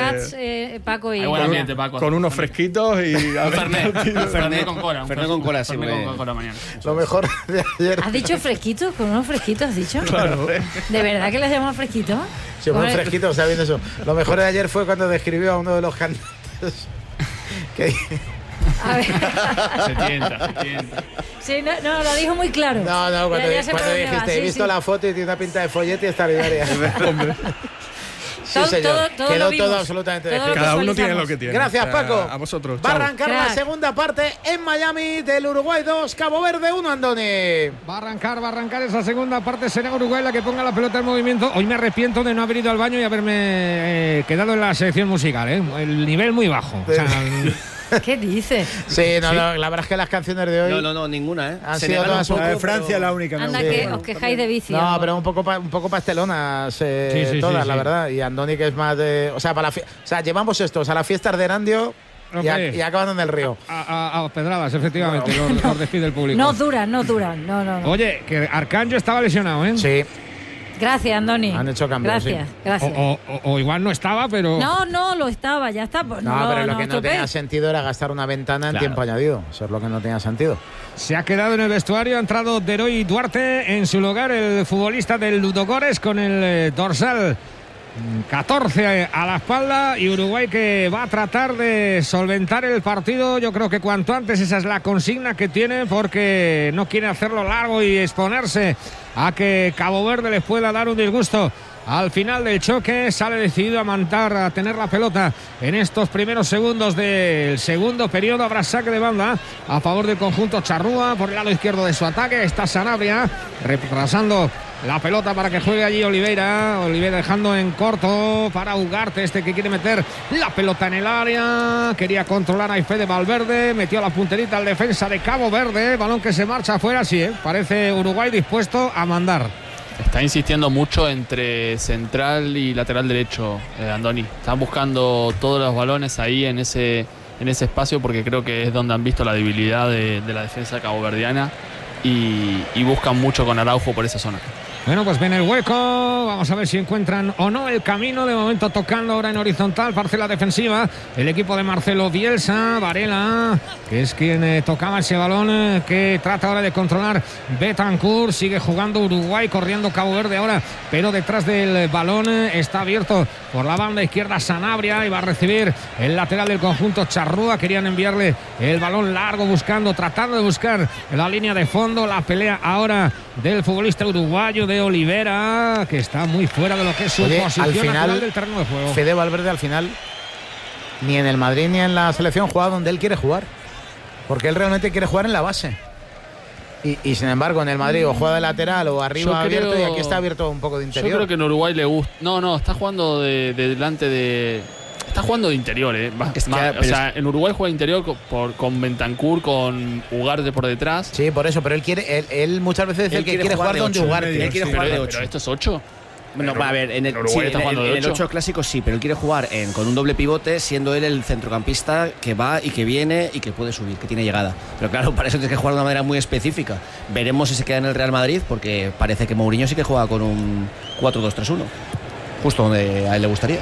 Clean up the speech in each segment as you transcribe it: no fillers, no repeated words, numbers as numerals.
chats, Paco y... Buen ambiente, Paco. Con unos fresquitos y... Fernet con cola. Fernet con cola, sí. Fernet con cola mañana. Lo mejor de ayer... ¿Has dicho fresquitos? ¿Con unos fresquitos has dicho? Claro. ¿De verdad que les llaman fresquitos? Sí, muy fresquito, sabiendo eso. Lo mejor de ayer fue cuando describió a uno de los cantantes que... A ver. Se tienta. Sí, no, lo dijo muy claro. No, cuando dijiste, he visto la foto y tiene una pinta de follete extraordinaria. Sí, señor. Quedó todo absolutamente descrito. Cada uno tiene lo que tiene. Gracias, Paco. A vosotros. Va a Chao. arrancar la segunda parte en Miami del Uruguay 2, Cabo Verde 1, Andoni. Va a arrancar esa segunda parte. Será Uruguay la que ponga la pelota en movimiento. Hoy me arrepiento de no haber ido al baño y haberme quedado en la selección musical, ¿eh? El nivel muy bajo. O sea, ¿qué dices? Sí, no, la verdad es que las canciones de hoy... No, ninguna, ¿eh? Han sido todas La de Francia, la única. Anda, que os quejáis de vicio. No, pero un poco pastelonas todas, la verdad. Y Andoni, que es más de... O sea, llevamos estos a las fiestas de Erandio y acaban en el río. A pedradas, efectivamente, los despide el público. No duran. No. Oye, que Arcanjo estaba lesionado, ¿eh? Sí. Gracias, Andoni. Han hecho cambios. Gracias. O igual no estaba, pero... No, lo estaba, ya está. Pues no, pero lo que no tenía sentido era gastar una ventana en tiempo añadido. Eso es lo que no tenía sentido. Se ha quedado en el vestuario, ha entrado Deroy Duarte en su lugar, el futbolista del Ludogorets, con el dorsal 14 a la espalda, y Uruguay que va a tratar de solventar el partido. Yo creo que cuanto antes, esa es la consigna que tiene, porque no quiere hacerlo largo y exponerse a que Cabo Verde les pueda dar un disgusto. Al final del choque sale decidido a tener la pelota en estos primeros segundos del segundo periodo. Habrá saque de banda a favor del conjunto charrúa por el lado izquierdo de su ataque. Está Sanabria retrasando la pelota para que juegue allí Oliveira dejando en corto para Ugarte, que quiere meter la pelota en el área. Quería controlar a Fede Valverde, metió la punterita al defensa de Cabo Verde, balón que se marcha afuera. Sí, parece Uruguay dispuesto a mandar. Está insistiendo mucho entre central y lateral derecho, Andoni. Están buscando todos los balones ahí en ese espacio, porque creo que es donde han visto la debilidad de la defensa caboverdiana, y buscan mucho con Araujo por esa zona. Bueno, pues ven el hueco, vamos a ver si encuentran o no el camino. De momento tocando ahora en horizontal, parcela defensiva, el equipo de Marcelo Bielsa. Varela, que es quien tocaba ese balón, que trata ahora de controlar Betancur. Sigue jugando Uruguay, corriendo Cabo Verde ahora, pero detrás del balón está abierto por la banda izquierda Sanabria, y va a recibir el lateral del conjunto charrúa. Querían enviarle el balón largo, tratando de buscar la línea de fondo. La pelea ahora del futbolista uruguayo, de Olivera, que está muy fuera de lo que es su posición al final, natural del terreno de juego. Fede Valverde al final ni en el Madrid ni en la selección juega donde él quiere jugar, porque él realmente quiere jugar en la base, y sin embargo en el Madrid o juega de lateral o arriba abierto, y aquí está abierto un poco de interior. Yo creo que en Uruguay le gusta. No, está jugando de delante de... Está jugando de interior, en Uruguay juega de interior con Bentancur, con Ugarte por detrás. Sí, por eso, pero él muchas veces dice que quiere jugar donde Ugarte. Él quiere jugar de 8. Pero esto es 8. Bueno, a ver, en el 8 clásico sí, pero él quiere jugar con un doble pivote, siendo él el centrocampista que va y que viene y que puede subir, que tiene llegada. Pero claro, para eso tienes que jugar de una manera muy específica. Veremos si se queda en el Real Madrid, porque parece que Mourinho sí que juega con un 4-2-3-1, justo donde a él le gustaría.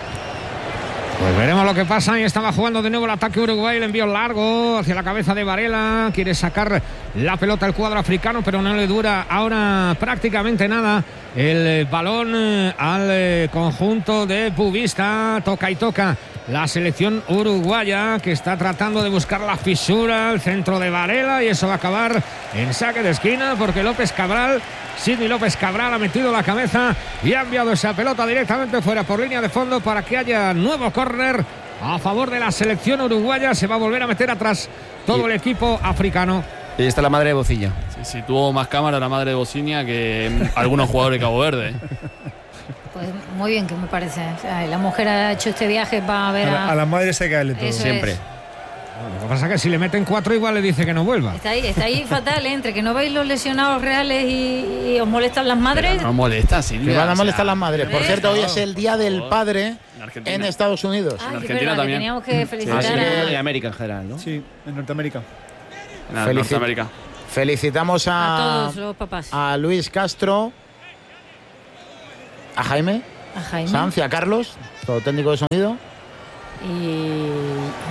Pues veremos lo que pasa. Y estaba jugando de nuevo el ataque Uruguay. El envío largo hacia la cabeza de Varela. Quiere sacar la pelota al cuadro africano, pero no le dura ahora prácticamente nada el balón al conjunto de Pubista. Toca y toca la selección uruguaya, que está tratando de buscar la fisura al centro de Varela, y eso va a acabar en saque de esquina, porque Sidney López Cabral ha metido la cabeza y ha enviado esa pelota directamente fuera por línea de fondo para que haya nuevo córner a favor de la selección uruguaya. Se va a volver a meter atrás todo el equipo africano. Y está la madre de Bociña. Sí, tuvo más cámara la madre de Bociña que algunos jugadores de Cabo Verde. Pues muy bien, que me parece. O sea, la mujer ha hecho este viaje para ver a las madres hay que darle todo. Eso siempre. Lo que pasa es que si le meten 4 igual le dice que no vuelva. Está ahí fatal, ¿eh? Entre que no veis los lesionados reales y os molestan las madres. Pero no molesta, Silvia. Me van a molestar las madres. Por cierto, hoy es el Día del Padre en Estados Unidos. Ay, en Argentina también. Teníamos que felicitar En América en general, ¿no? Sí, en Norteamérica. En Norteamérica. Felicitamos a todos los papás. A Luis Castro, a Jaime Sanz y a Carlos, todo técnico de sonido.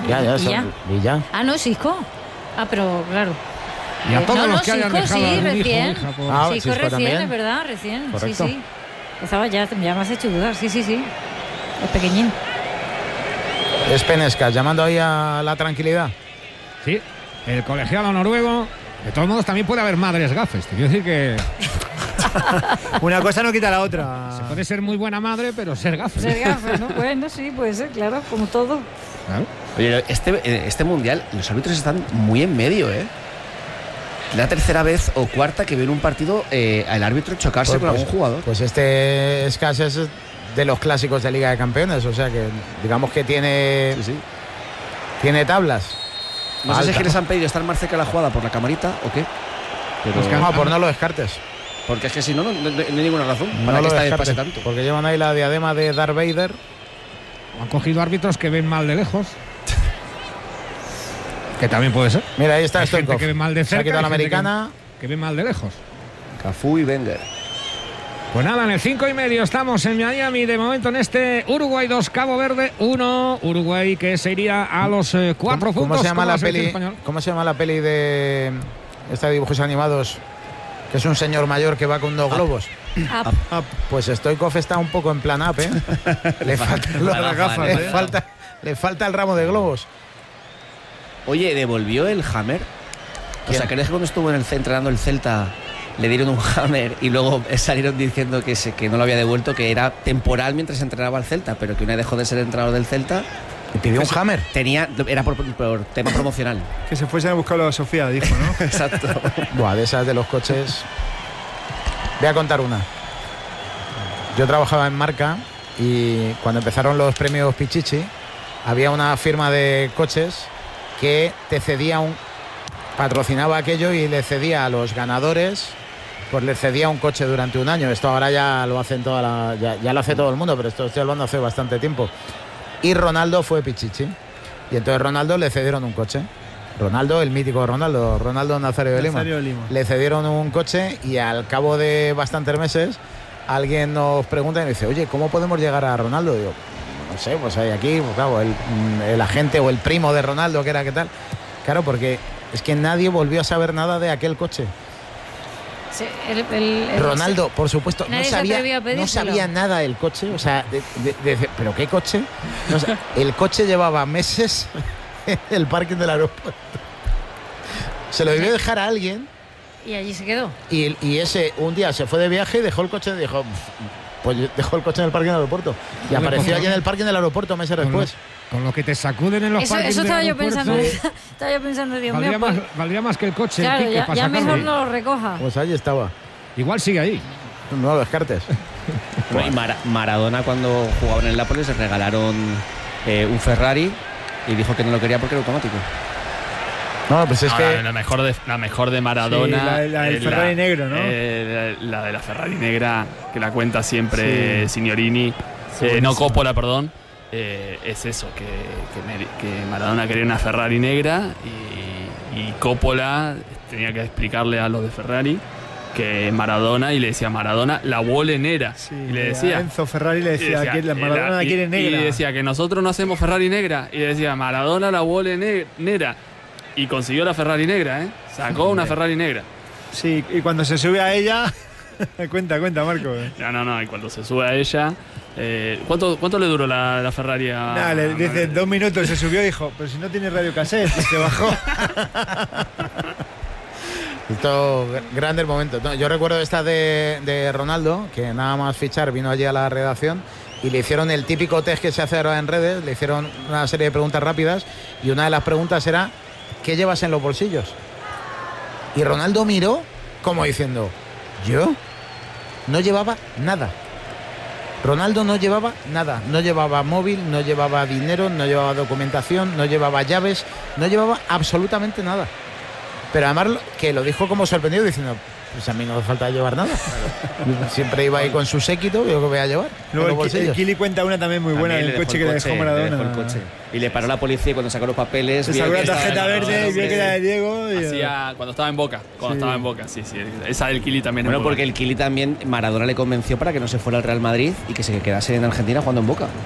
Ya. Ah, no, Xisco. Ah, pero claro. Y a todos los que hayan Xisco, dejado sí, algún hijo, recién. hija, por- Ah, Xisco Xisco recién, también. es verdad, recién. Correcto. Sí. Estaba ya me has hecho dudar, sí. Es pequeñín. Es Penescas, llamando ahí a la tranquilidad. Sí, el colegiado noruego. De todos modos, también puede haber madres gafes. Te quiero decir que Una cosa no quita la otra. se puede ser muy buena madre, pero ser gafe. Ser gafas, ¿no? Bueno, sí, puede ser, claro, como todo. Claro. Oye, este mundial, los árbitros están muy en medio, ¿eh? La tercera vez o cuarta que veo en un partido al árbitro chocarse con algún jugador. Pues este Escas es de los clásicos de Liga de Campeones, o sea que digamos que tiene tablas. No sé si es Alta. que les han pedido estar más cerca de la jugada por la camarita o qué. Pero, Pues que No, por no lo descartes. porque es que si no, no hay ninguna razón No para que lo esta vez descartes, pase tanto. porque llevan ahí la diadema de Darth Vader. Han cogido árbitros que ven mal de lejos. Que también puede ser. Mira, ahí está Hay gente Stoichkov. que ve mal de Se ha cerca. quitado la hay gente americana. que ve mal de lejos. Cafú y Wenger. Pues nada, en el 5:30 estamos en Miami. De momento en este Uruguay 2, Cabo Verde 1. Uruguay que se iría a los 4 puntos. ¿Cómo se llama con la selección peli? española. ¿Cómo se llama la peli de esta de dibujos animados? Que es un señor mayor que va con dos globos. Ah, Pues Stoichkov está un poco en plan up, ¿eh? Le falta el ramo de globos. Oye, ¿devolvió el Hammer? O sea, ¿crees que cuando estuvo entrenando el Celta le dieron un Hammer y luego salieron diciendo que no lo había devuelto, que era temporal mientras entrenaba al Celta, pero que una vez dejó de ser entrenador del Celta? ¿Y pidió un hammer? Era por tema promocional. Que se fuesen a buscarlo a Sofía, dijo, ¿no? Exacto. Buah, de esas de los coches. Voy a contar una. Yo trabajaba en Marca y cuando empezaron los premios Pichichi había una firma de coches que te cedía patrocinaba aquello y le cedía a los ganadores, pues le cedía un coche durante un año. Esto ahora ya lo hacen ya lo hace todo el mundo, pero esto estoy hablando hace bastante tiempo. Y Ronaldo fue Pichichi. Y entonces Ronaldo le cedieron un coche. Ronaldo, el mítico Ronaldo Nazario de Lima. Le cedieron un coche y al cabo de bastantes meses alguien nos pregunta y me dice, oye, ¿cómo podemos llegar a Ronaldo? Digo, no sé, pues hay aquí, pues claro, el agente o el primo de Ronaldo, que era qué tal. Claro, porque es que nadie volvió a saber nada de aquel coche. sí, Ronaldo, por supuesto, Nadie se atrevió a pedírselo. no sabía nada del coche, o sea, ¿pero qué coche? No, el coche llevaba meses en el parking del aeropuerto. Se lo debió dejar a alguien Y allí se quedó. y ese un día se fue de viaje y dejó el coche, dijo, pues dejó el coche en el parking del aeropuerto y Joder, apareció con- allí en el parking del aeropuerto meses después. Con lo que te sacuden en los Eso parkings estaba del yo pensando. aeropuerto, Estaba yo pensando, Dios mío. valdría más que el coche. Claro, Quique, ya para mejor sacarlo. no lo recoja. Pues allí estaba. Igual sigue ahí. No lo descartes. Bueno, y Maradona, cuando jugaba en el Nápoles, le regalaron un Ferrari y dijo que no lo quería porque era automático. No, pues es que La mejor de Maradona. Sí, la del es Ferrari negro, ¿no? La de la Ferrari negra, que la cuenta siempre Signorini. No, buenísimo. Coppola, perdón. Es eso, que Maradona quería una Ferrari negra y Coppola tenía que explicarle a los de Ferrari que Maradona, y le decía Maradona la vuole negra. Sí, y le decía. a Enzo Ferrari le decía, que la Maradona la y- quiere negra. Y decía que nosotros no hacemos Ferrari negra. Y decía Maradona la vuole negra. Y consiguió la Ferrari negra, ¿eh? Sacó una Ferrari negra. Sí, y cuando se sube a ella... cuenta, Marco. No, y cuando se sube a ella... ¿Cuánto le duró la Ferrari a...? Nada, le dice 2 minutos, se subió y dijo, pero si no tiene radio cassette, y se bajó. esto, grandes momentos. No, yo recuerdo esta de Ronaldo, que nada más fichar vino allí a la redacción y le hicieron el típico test que se hace ahora en redes, le hicieron una serie de preguntas rápidas y una de las preguntas era ¿qué llevas en los bolsillos? Y Ronaldo miró como diciendo, ¿yo? No llevaba nada. Ronaldo no llevaba nada, no llevaba móvil, no llevaba dinero, no llevaba documentación, no llevaba llaves, no llevaba absolutamente nada. Pero además que lo dijo como sorprendido diciendo, pues a mí no me falta llevar nada. Siempre iba ahí con su séquito, yo que voy a llevar. Luego en los el bolsillos. Kili cuenta una también muy buena También del le coche que le dejó le Maradona. dejó el coche. Y le paró la policía y cuando sacó los papeles... Se vio sacó que la estaba tarjeta en verde y vio que era de Diego. Y, Cuando estaba en Boca. Sí. Esa del Kili también Bueno, es muy porque buena. el Kili también, Maradona le convenció para que no se fuera al Real Madrid y que se quedase en Argentina jugando en Boca.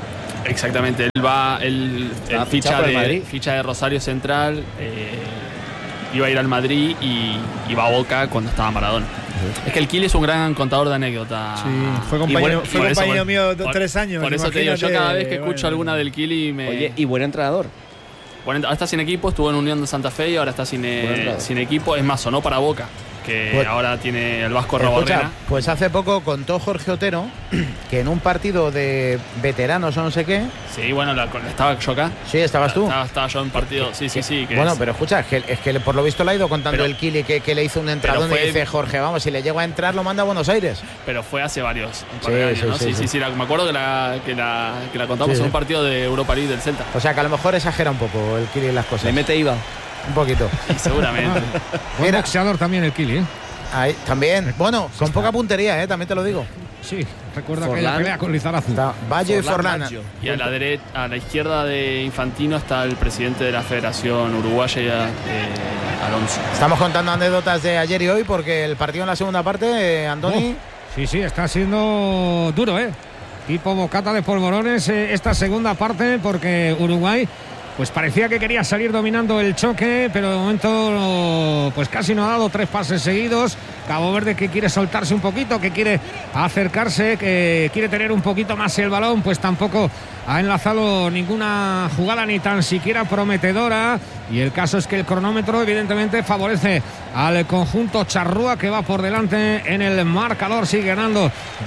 Exactamente, él ficha de Rosario Central, iba a ir al Madrid y va a Boca cuando estaba Maradona. Es que el Kili es un gran contador de anécdotas. Sí, fue compañero mío 3 años. Por eso te digo, yo cada vez que escucho alguna del Kili me... Oye, y buen entrenador. Bueno, ahora está sin equipo, estuvo en Unión de Santa Fe y ahora está sin equipo. Es más, sonó para Boca, que pues, ahora tiene el Vasco Raborrena. Pues hace poco contó Jorge Otero que en un partido de veteranos o no sé qué. Sí, bueno, estaba yo acá. Sí, estabas tú. Estaba yo en partido, sí. Bueno, pero escucha, es que por lo visto le ha ido contando el Kili que le hizo un entradón y dice Jorge, vamos, si le llego a entrar lo manda a Buenos Aires. Pero fue hace un par de años, ¿no? Sí, me acuerdo que la contamos en un partido de Europa League del Celta. O sea, que a lo mejor exagera un poco el Kili las cosas. Le mete IVA. Un poquito. Sí, seguramente. Buen boxeador también el Kili, ¿eh? Ahí, también. Bueno, con poca puntería, también te lo digo. Sí, recuerda aquella pelea con Lizarazu. Baggio y Forlán. Y a la izquierda de Infantino está el presidente de la Federación Uruguaya, Alonso. Estamos contando anécdotas de ayer y hoy porque el partido en la segunda parte, Andoni. Sí, está siendo duro, tipo bocata de polvorones esta segunda parte, porque Uruguay pues parecía que quería salir dominando el choque, pero de momento pues casi no ha dado 3 pases seguidos. Cabo Verde, que quiere soltarse un poquito, que quiere acercarse, que quiere tener un poquito más el balón, pues tampoco ha enlazado ninguna jugada ni tan siquiera prometedora. Y el caso es que el cronómetro evidentemente favorece al conjunto charrúa, que va por delante en el marcador. Sigue ganando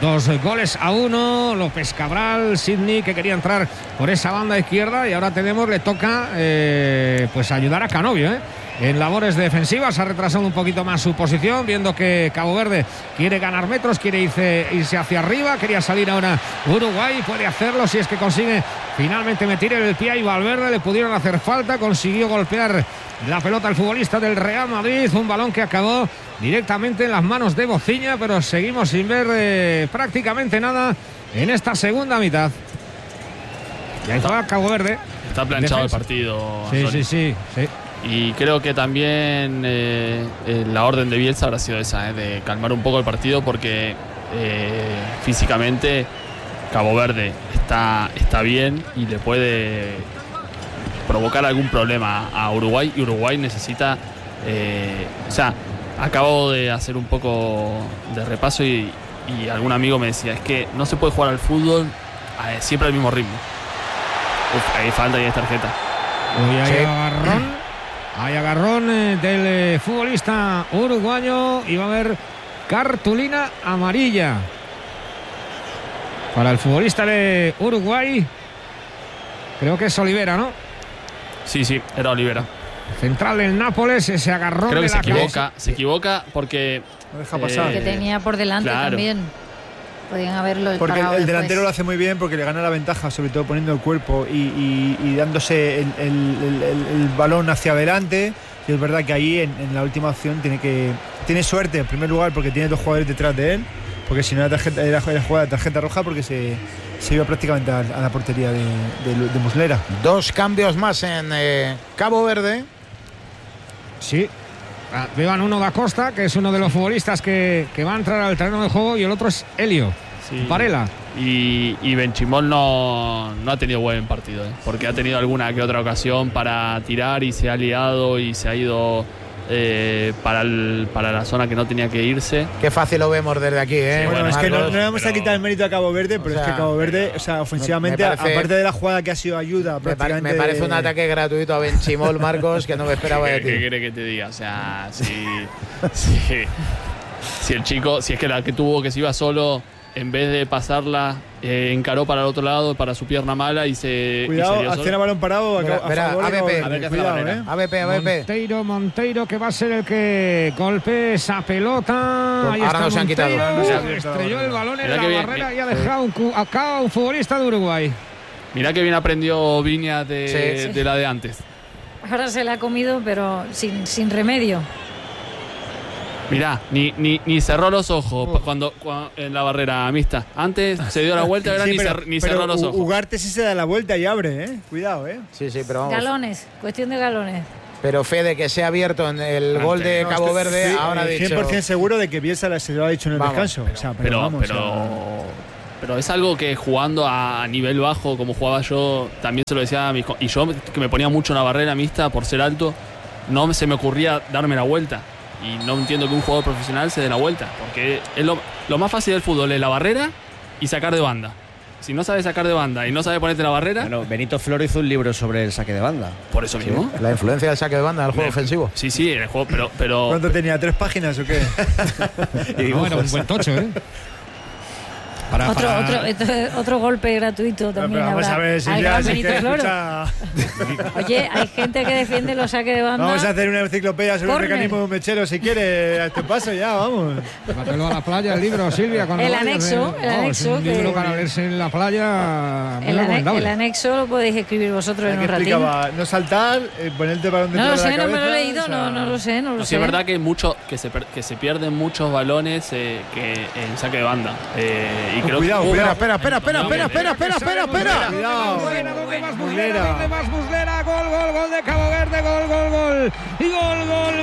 2-1. López Cabral, Sidney, que quería entrar por esa banda izquierda, y ahora le toca pues ayudar a Canovio, en labores defensivas. Ha retrasado un poquito más su posición, viendo que Cabo Verde quiere ganar metros, quiere irse hacia arriba. Quería salir ahora Uruguay, puede hacerlo si es que consigue finalmente meter el pie, y Valverde le pudieron hacer falta. Consiguió golpear la pelota al futbolista del Real Madrid, un balón que acabó directamente en las manos de Bociña, pero seguimos sin ver prácticamente nada en esta segunda mitad. Y ahí va Cabo Verde. Está planchado el partido. Sí. Y creo que también la orden de Bielsa habrá sido esa, de calmar un poco el partido, porque físicamente Cabo Verde está bien y le puede provocar algún problema a Uruguay, y Uruguay necesita... acabo de hacer un poco de repaso y algún amigo me decía, es que no se puede jugar al fútbol siempre al mismo ritmo. Hay falta y hay tarjeta. Hay agarrón del futbolista uruguayo, y va a haber cartulina amarilla para el futbolista de Uruguay. Creo que es Olivera, ¿no? Sí, era Olivera. Central del Nápoles, ese agarrón. Creo que se equivoca porque no deja pasar. Que tenía por delante también. Podían haberlo porque el delantero después. lo hace muy bien, porque le gana la ventaja, sobre todo poniendo el cuerpo y dándose el balón hacia adelante. Y es verdad que ahí en la última opción tiene suerte, en primer lugar, porque tiene 2 jugadores detrás de él, porque si no era jugada de tarjeta roja, porque se iba prácticamente a la portería de Muslera. 2 cambios más en Cabo Verde. Sí. Beban uno da Costa, que es uno de los futbolistas que va a entrar al terreno de juego, y el otro es Helio Varela. Y Benchimol no ha tenido buen partido, porque ha tenido alguna que otra ocasión para tirar y se ha liado y se ha ido para la zona que no tenía que irse. Qué fácil lo vemos desde aquí, Sí, bueno, es que no le vamos a quitar el mérito a Cabo Verde, pero es que Cabo Verde, ofensivamente, aparte de la jugada que ha sido ayuda, me parece un ataque gratuito a Benchimol, Marcos, que no me esperaba de ti. ¿Qué quiere que te diga? O sea, si el chico, si es que la que tuvo, que se iba solo, en vez de pasarla, encaró para el otro lado, para su pierna mala, y se... Cuidado, acciona balón parado. ABP. Monteiro, que va a ser el que golpee esa pelota. Ahí ahora está, no se han quitado. Estrelló el balón en la barrera y ha dejado acá un futbolista de Uruguay. Mirá que bien aprendió Viña de la de antes. Ahora se la ha comido, pero sin remedio. Mirá, ni cerró los ojos cuando en la barrera mixta. Antes se dio la vuelta, ahora ni cerró los ojos. Ugarte sí se da la vuelta y abre, Cuidado, Sí, pero vamos. Galones, cuestión de galones. Pero Fede, que se ha abierto en el gol de Cabo Verde, ahora ha dicho... 100% seguro de que Bielsa se lo ha dicho en el descanso. pero es algo que jugando a nivel bajo, como jugaba yo, también se lo decía a mis... Y yo, que me ponía mucho en la barrera mixta por ser alto, no se me ocurría darme la vuelta. Y no entiendo que un jugador profesional se dé la vuelta, porque es lo más fácil del fútbol es la barrera y sacar de banda. Si no sabes sacar de banda y no sabes ponerte la barrera... Bueno, Benito Floro hizo un libro sobre el saque de banda. Por eso mismo. La influencia del saque de banda en el juego ofensivo. Sí, en el juego, pero... ¿Cuánto tenía? ¿3 páginas o qué? No, era un buen tocho, ¿eh? Otro golpe gratuito también. Pero vamos habrá a ver, Silvia, al Benito Floro. escucha... Oye, hay gente que defiende los saques de banda. Vamos a hacer una enciclopedia sobre Córner. el mecanismo mechero si quiere. A este paso ya, vamos. Llévatelo a la playa, el libro, Silvia. Cuando El vayas, anexo, el anexo, Es un libro que- para leerse en la playa. muy El recomendable. anexo lo podéis escribir vosotros en ¿Qué un ratín. explicaba? No saltar, ponerte para donde No lo sé, la no me lo he cabeza, leído, o sea, no lo sé, no lo No, sé. sí, es verdad que se pierden muchos balones que en saque de banda. Y creo Cuidado, que... cuidado. Espera. Cuidado. ¿Dónde vas, Muslera. ¿Dónde vas, Muslera? Gol de Cabo Verde, gol. Y gol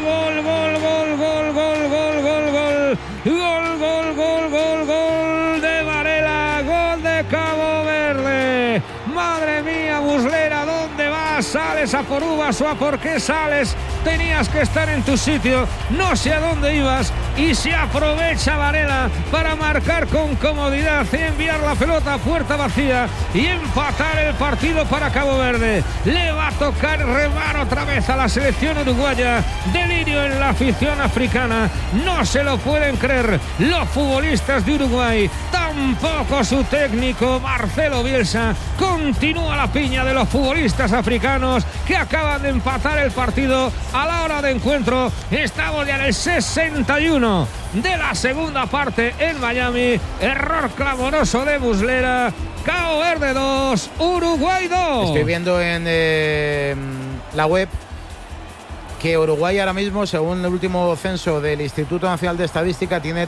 de Varela, gol de Cabo Verde. Madre mía, Muslera, ¿dónde vas? ¿Sales a por uvas o a por qué sales? Tenías que estar en tu sitio, no sé a dónde ibas, y se aprovecha Varela para marcar con comodidad y enviar la pelota a puerta vacía y empatar el partido para Cabo Verde. Le va a tocar remar otra vez a la selección uruguaya. Delirio en la afición africana, no se lo pueden creer los futbolistas de Uruguay, tampoco su técnico Marcelo Bielsa. Continúa la piña de los futbolistas africanos que acaban de empatar el partido a la hora de encuentro. Estamos ya en el 61 de la segunda parte en Miami. Error clamoroso de Muslera. Cabo Verde 2, Uruguay 2. Estoy viendo en la web que Uruguay ahora mismo, según el último censo del Instituto Nacional de Estadística, tiene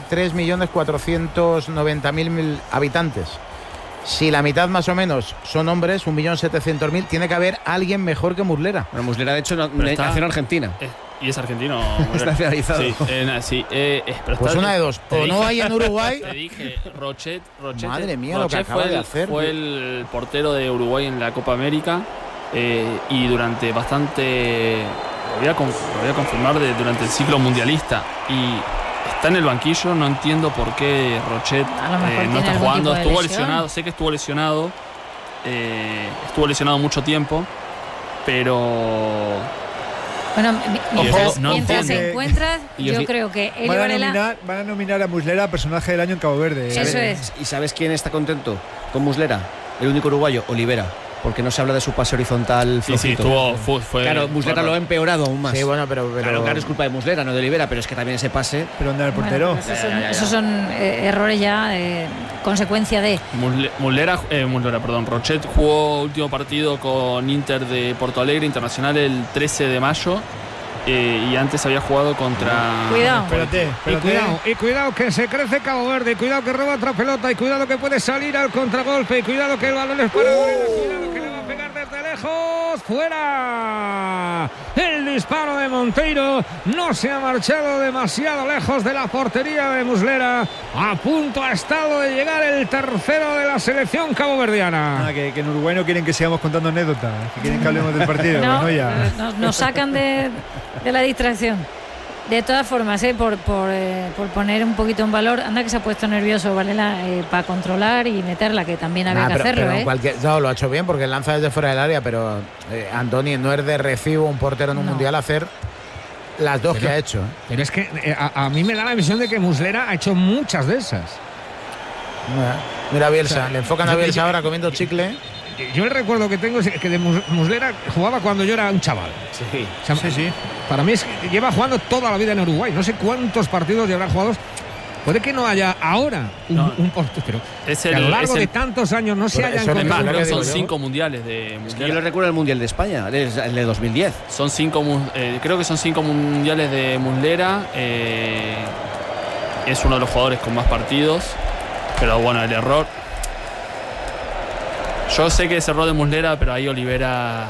3.490.000 habitantes. Si la mitad más o menos son hombres, 1.700.000, tiene que haber alguien mejor que Muslera. Bueno, Muslera, de hecho, Pero está- nació en Argentina. Y es argentino. Está nacionalizado. Sí, pero Pues está- una de dos. te O dije- no hay en Uruguay. Te dije, Rochet. Madre mía, lo que Rochet acaba de hacer. Fue el portero de Uruguay en la Copa América y durante bastante... Lo voy a confirmar durante el ciclo mundialista. Y está en el banquillo, no entiendo por qué Rochet A lo mejor no tiene está algún jugando. tipo de Estuvo lesión. lesionado, sé que estuvo lesionado. Estuvo lesionado mucho tiempo, pero... Bueno, mientras, no mientras entiendo. se encuentra, Y yo es- creo que Eli Van a, Varela... nominar a Muslera personaje del año en Cabo Verde. Eso es. ¿Y sabes quién está contento con Muslera? El único uruguayo, Olivera. Porque no se habla de su pase horizontal Sí, flojito. fue Claro, Muslera lo ha empeorado aún más. Sí, bueno, pero Claro, es culpa de Muslera, no de Olivera, pero es que también ese pase... Pero anda el Bueno, portero. esos son errores ya, consecuencia de... Rochet jugó último partido con Inter de Porto Alegre Internacional el 13 de mayo y antes había jugado contra... Cuidado. Espérate. Y cuidado que se crece Cabo Verde, y cuidado que roba otra pelota, y cuidado que puede salir al contragolpe, y cuidado que el balón es para Moreno, cuidado que le va a pegar desde lejos, fuera. El disparo de Monteiro no se ha marchado demasiado lejos de la portería de Muslera. A punto ha estado de llegar el tercero de la selección caboverdiana. Que en Uruguay no quieren que sigamos contando anécdotas, que quieren que hablemos del partido. No, pues no ya. nos sacan de la distracción. De todas formas, por poner un poquito en valor, anda que se ha puesto nervioso Varela para controlar y meterla, que también había que hacerlo. No, lo ha hecho bien porque lanza desde fuera del área, pero Antoni, no es de recibo un portero en un mundial hacer las dos que ha hecho. Pero es que a mí me da la impresión de que Muslera ha hecho muchas de esas. Mira a Bielsa, O sea, le enfocan a Bielsa ahora comiendo chicle. Yo el recuerdo que tengo es que de Muslera jugaba cuando yo era un chaval. Sí. O sea, Sí. Para mí es que lleva jugando toda la vida en Uruguay. No sé cuántos partidos llevará jugados. Puede que no haya ahora un portero, pero que a lo largo de tantos años no se haya eso Es más, encontrado. creo que son 5 mundiales de Es que yo le recuerdo el Mundial de España, el de 2010. Son 5, creo que son 5 mundiales de Muslera. Es uno de los jugadores con más partidos. Pero bueno, el error. Yo sé que es error de Muslera, pero ahí Olivera.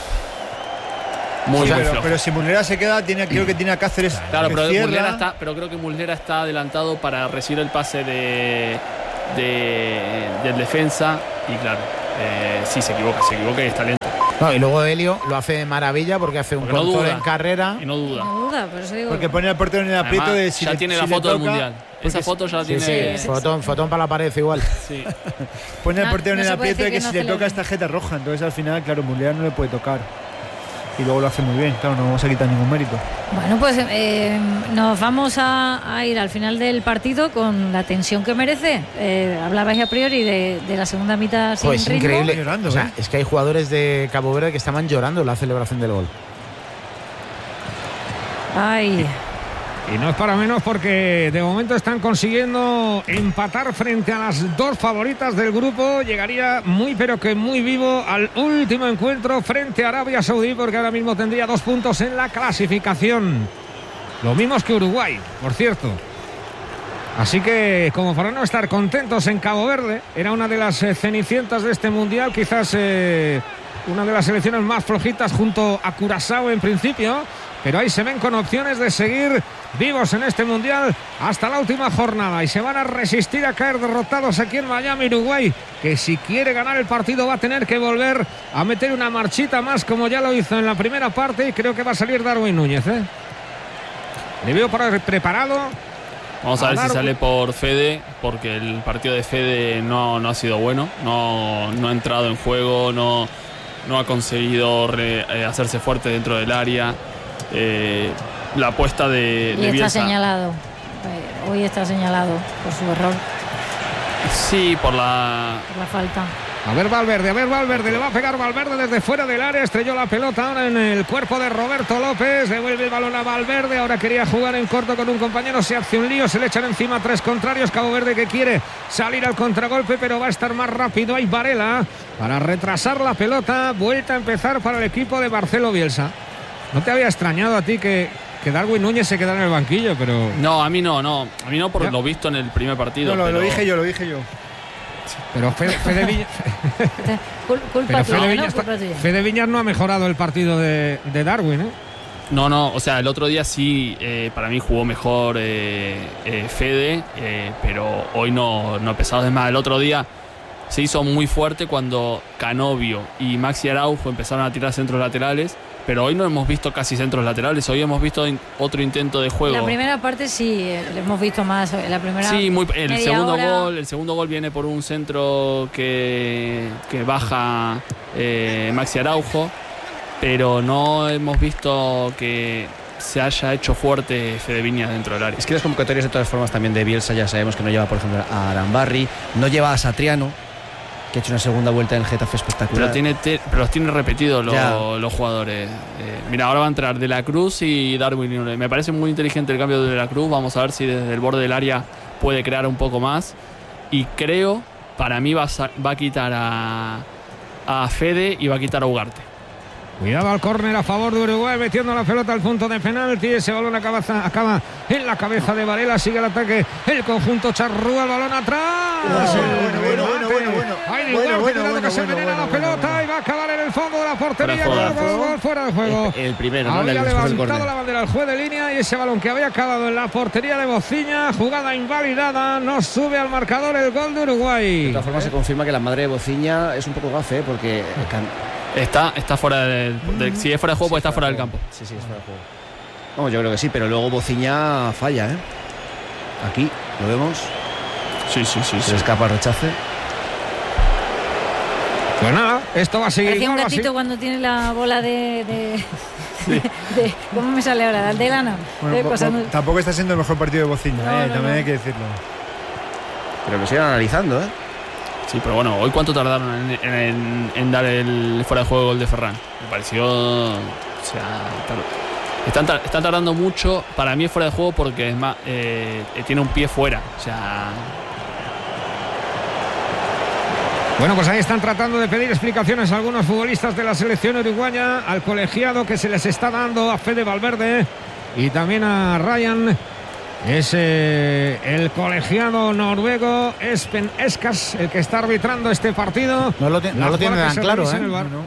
Muy flojo. Pero si Muslera se queda, creo que tiene a Cáceres. Claro, que pero cierra. creo que Muslera está adelantado para recibir el pase de del defensa y claro, sí se equivoca y está lento. No, y luego Helio lo hace de maravilla porque hace un control en carrera. Y no duda. Por eso digo. Porque pone al portero en el aprieto de si ya le, tiene si la foto del toca, mundial. Esa foto ya la tiene. Sí. Fotón para la pared igual. Sí. Pone al portero en el puede aprieto de decir que no si le toca celebre. es tarjeta roja. Entonces al final, claro, Mundial no le puede tocar. Y luego lo hace muy bien. Claro, no vamos a quitar ningún mérito. Bueno, pues nos vamos a ir al final del partido con la tensión que merece. Hablabais a priori de la segunda mitad sin Pues ritmo. increíble. Llorando, o sea, es que hay jugadores de Cabo Verde que estaban llorando en la celebración del gol. Ay, Y no es para menos porque de momento están consiguiendo empatar frente a las dos favoritas del grupo. Llegaría muy pero que muy vivo al último encuentro frente a Arabia Saudí, porque ahora mismo tendría 2 puntos en la clasificación. Lo mismos que Uruguay, por cierto. Así que, como para no estar contentos en Cabo Verde, era una de las cenicientas de este mundial, quizás una de las selecciones más flojitas junto a Curazao en principio, pero ahí se ven con opciones de seguir vivos en este mundial hasta la última jornada y se van a resistir a caer derrotados aquí en Miami, Uruguay, que si quiere ganar el partido va a tener que volver a meter una marchita más como ya lo hizo en la primera parte, y creo que va a salir Darwin Núñez. Le veo preparado. Vamos a ver si sale por Fede, porque el partido de Fede no ha sido bueno, no ha entrado en juego, no ha conseguido hacerse fuerte dentro del área. La apuesta de y está Bielsa. señalado. Hoy está señalado por su error, Sí, por la falta. A ver Valverde, le va a pegar Valverde desde fuera del área, estrelló la pelota ahora en el cuerpo de Roberto López, devuelve el balón a Valverde, ahora quería jugar en corto con un compañero, se hace un lío, se le echan encima 3 contrarios, Cabo Verde que quiere salir al contragolpe, pero va a estar más rápido, hay Varela para retrasar la pelota, vuelta a empezar para el equipo de Marcelo Bielsa. ¿No te había extrañado a ti que Darwin Núñez se quedara en el banquillo? Pero No, a mí no por lo visto en el primer partido. No, pero... lo dije yo. Pero Fede Viñas, Culpa tuya, ¿no? Fede Viñas no ha mejorado el partido de Darwin, ¿eh? No, o sea, el otro día sí, para mí jugó mejor Fede, pero hoy no ha pesado. Es más, el otro día se hizo muy fuerte cuando Canovio y Maxi Araujo empezaron a tirar centros laterales, pero hoy no hemos visto casi centros laterales, hoy hemos visto otro intento de juego. La primera parte sí, lo hemos visto más, la primera. Sí, el segundo gol viene por un centro que baja Maxi Araujo, pero no hemos visto que se haya hecho fuerte Fede Viñas dentro del área. Es que las convocatorias de todas formas también de Bielsa ya sabemos que no lleva, por ejemplo, a Arambarri, no lleva a Satriano, que ha hecho una segunda vuelta en el Getafe espectacular. Pero los tiene repetidos los jugadores. Mira, ahora va a entrar De la Cruz y Darwin Núñez. Me parece muy inteligente el cambio de De la Cruz. Vamos a ver si desde el borde del área puede crear un poco más. Y creo, para mí va a quitar a Fede y va a quitar a Ugarte. Cuidado al córner a favor de Uruguay, metiendo la pelota al punto de penalti. Ese balón acaba en la cabeza de Varela. Sigue el ataque el conjunto charrúa, el balón atrás. Bueno. Se envenena la pelota y va a acabar en el fondo de la portería. Gol fuera de juego. El primero, ¿no? Había levantado la bandera al juez de línea y ese balón que había acabado en la portería de Bociña, jugada invalidada, no sube al marcador el gol de Uruguay. De todas formas se confirma que la madre de Bociña es un poco gafe, porque Está fuera si es fuera de juego, pues está fuera del campo. Sí, es fuera de juego. Vamos, yo creo que sí, pero luego Bociña falla, ¿eh? Aquí, ¿lo vemos? Sí. Se le escapa el rechace. Pues nada, esto va a seguir. Parecía un gatito cuando tiene la bola de ¿cómo me sale ahora? ¿De lana? Bueno, tampoco está siendo el mejor partido de Bociña, también hay que decirlo. Pero lo siguen analizando, ¿eh? Sí, pero bueno, ¿hoy cuánto tardaron en dar el fuera de juego gol de Ferran? Me pareció... O sea, están tardando mucho. Para mí es fuera de juego porque es más, tiene un pie fuera. O sea... Bueno, pues ahí están tratando de pedir explicaciones a algunos futbolistas de la selección uruguaya, al colegiado que se les está dando a Fede Valverde y también a Ryan. Es el colegiado noruego Espen Eskas el que está arbitrando este partido. No lo tiene tan claro, ¿eh?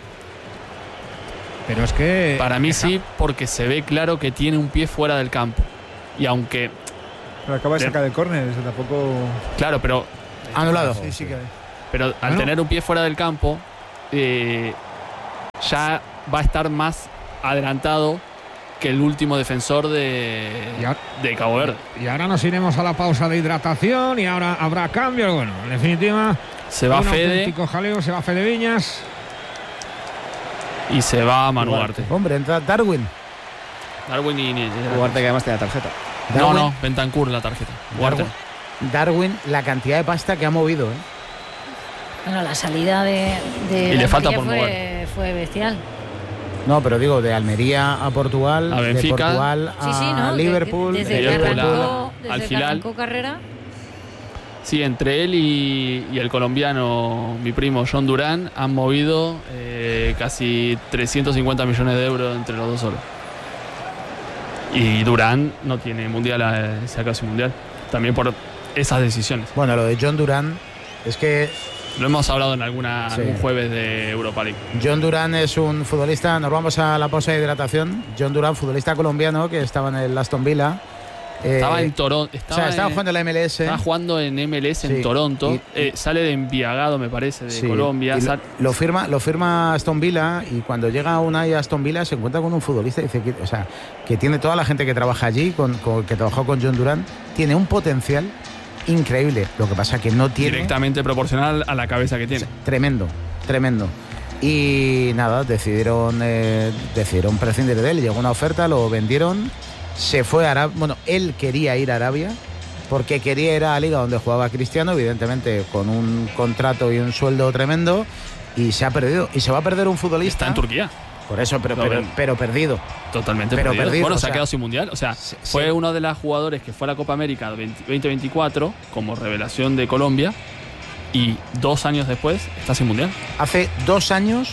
Pero es que... Para mí sí, porque se ve claro que tiene un pie fuera del campo. Y aunque... Pero acaba de sacar el córner, eso tampoco... Claro, pero Anulado. Sí que hay. Pero al tener un pie fuera del campo, ya va a estar más adelantado que el último defensor de Cabo Verde. Y ahora nos iremos a la pausa de hidratación y ahora habrá cambio. Bueno, en definitiva, se va Fede. Auténtico jaleo, se va Fede Viñas. Y se va Manu Ugarte. Hombre, entra Darwin. Ugarte que además tiene la tarjeta. No, Bentancur la tarjeta. Darwin, la cantidad de pasta que ha movido, ¿eh? Bueno, la salida de y le falta por fue bestial. No, pero digo, de Almería a Portugal, a Benfica, de Portugal a Liverpool, desde que arrancó carrera. Sí, entre él y el colombiano, mi primo John Durán, han movido casi 350 millones de euros entre los dos solos. Y Durán no tiene mundial, se ha casi mundial. También por esas decisiones. Bueno, lo de John Durán es que... Lo hemos hablado en algún jueves de Europa League. John Durán es un futbolista, nos vamos a la pausa de hidratación. John Durán, futbolista colombiano que estaba en el Aston Villa. Estaba en Toronto. Estaba jugando en la MLS. Estaba jugando en MLS en Toronto. Sale de Envigado, me parece, de Colombia. Lo firma Aston Villa, y cuando llega Unai a Aston Villa se encuentra con un futbolista y dice que tiene toda la gente que trabaja allí, que trabajó con John Durán, tiene un potencial increíble. Lo que pasa que no tiene... Directamente proporcional a la cabeza que tiene. Tremendo. Y nada, decidieron prescindir de él. Llegó una oferta, lo vendieron. Se fue a Arabia. Bueno, él quería ir a Arabia porque quería ir a la liga donde jugaba Cristiano, evidentemente con un contrato y un sueldo tremendo, y se ha perdido. Y se va a perder un futbolista. Está en Turquía. Por eso, pero perdido. Totalmente perdido. Bueno, se ha quedado sin mundial. O sea, fue uno de los jugadores que fue a la Copa América 2024 como revelación de Colombia, y 2 años después está sin mundial. Hace 2 años,